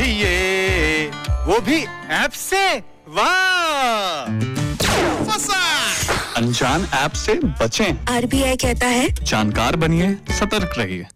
लिए, वो भी ऐप से। वाह! अनजान ऐप से बचें। RBI कहता है जानकार बनिए, सतर्क रहिए।